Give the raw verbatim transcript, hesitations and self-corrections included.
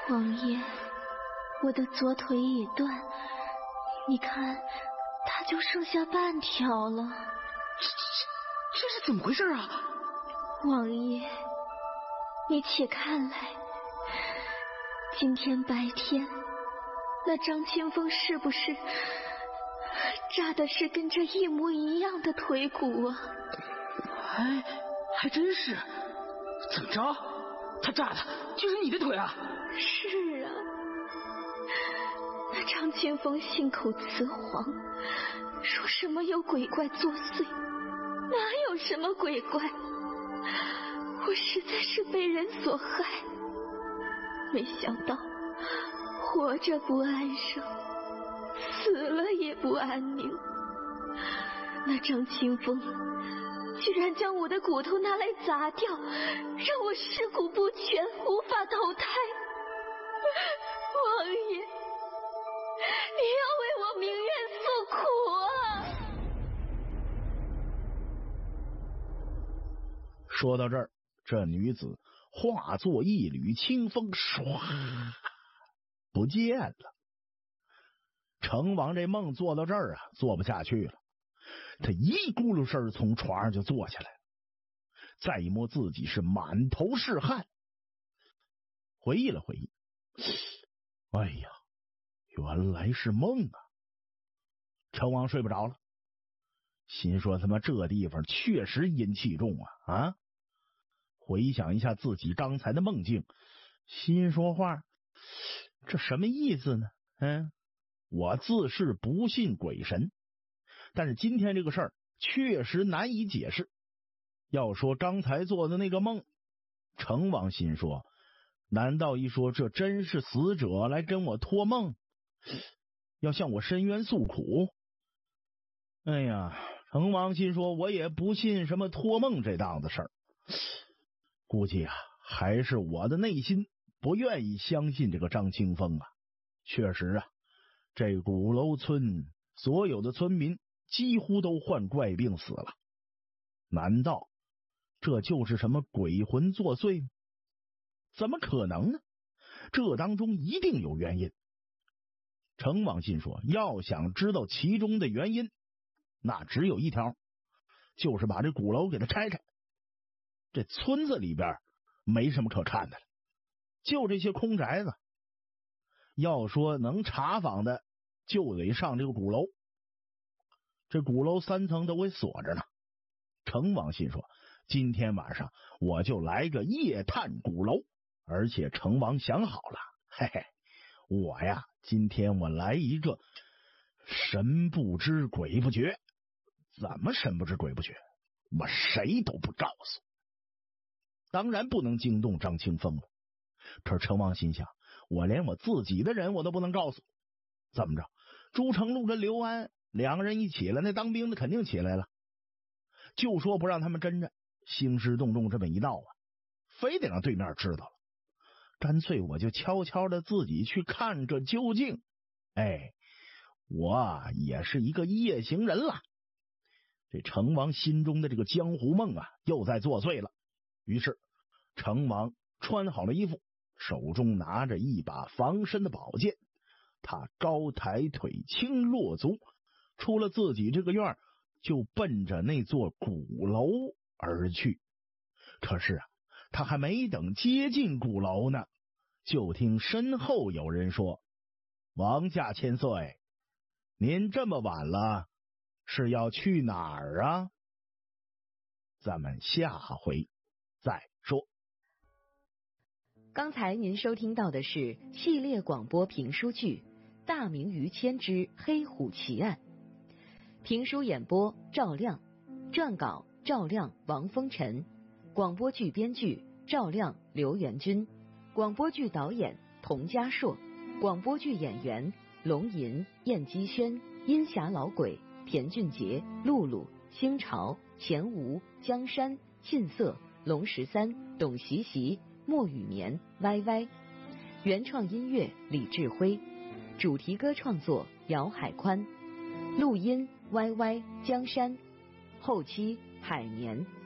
王爷，我的左腿已断，你看，它就剩下半条了。 这这这是怎么回事啊？ 王爷，你且看来，今天白天，那张清风是不是扎的是跟这一模一样的腿骨啊？ 哎，还真是。怎么着？他扎的就是你的腿啊？ 是啊。那张清风信口雌黄，说什么有鬼怪作祟，哪有什么鬼怪？我实在是被人所害，没想到活着不安生，死了也不安宁。那张清风居然将我的骨头拿来砸掉，让我尸骨不全，无法投胎。王爷，你要为我鸣冤诉苦啊！ 说到这儿，这女子化作一缕清风，唰不见了。成王这梦做到这儿啊，做不下去了，他一咕噜声从床上就坐起来了，再一摸自己是满头是汗，回忆了回忆，哎呀，原来是梦啊！成王睡不着了，心说他妈这地方确实阴气重啊啊！回想一下自己刚才的梦境，心说话，这什么意思呢？嗯，我自是不信鬼神，但是今天这个事儿确实难以解释。要说刚才做的那个梦，成王心说，难道一说这真是死者来跟我托梦，要向我伸冤诉苦？哎呀，成王心说，我也不信什么托梦这档子事儿，估计啊，还是我的内心不愿意相信这个张清风啊。确实啊，这鼓楼村所有的村民几乎都患怪病死了，难道这就是什么鬼魂作祟吗？怎么可能呢？这当中一定有原因。程王信说，要想知道其中的原因，那只有一条，就是把这鼓楼给它拆拆。这村子里边没什么可看的了，就这些空宅子。要说能查访的，就得上这个鼓楼。这鼓楼三层都给锁着呢。程王信说，今天晚上我就来个夜探鼓楼，而且程王想好了，嘿嘿，我呀，今天我来一个神不知鬼不觉。怎么神不知鬼不觉？我谁都不告诉。当然不能惊动张清风了。可是程王心想，我连我自己的人我都不能告诉，怎么着？朱成禄跟刘安两个人一起来，那当兵的肯定起来了，就说不让他们真着，兴师动众这么一闹啊，非得让对面知道了。干脆我就悄悄的自己去看个究竟。哎，我也是一个夜行人了。这成王心中的这个江湖梦啊，又在作祟了。于是成王穿好了衣服，手中拿着一把防身的宝剑，他高抬腿，轻落足，出了自己这个院，就奔着那座鼓楼而去。可是啊，他还没等接近鼓楼呢，就听身后有人说，王家千岁，您这么晚了，是要去哪儿啊？咱们下回再说。 刚才您收听到的是系列广播评书剧《大明于谦之黑虎奇案》，评书演播赵亮，撰稿赵亮、王风尘，广播剧编剧赵亮、刘元军，广播剧导演童家硕，广播剧演员龙吟、燕姬轩、阴霞老鬼、田俊杰、露露、星潮、钱吴、江山、信色、龙十三、董习习、莫雨眠、歪歪。原创音乐李志辉，主题歌创作姚海宽，录音歪歪、江山，后期海年。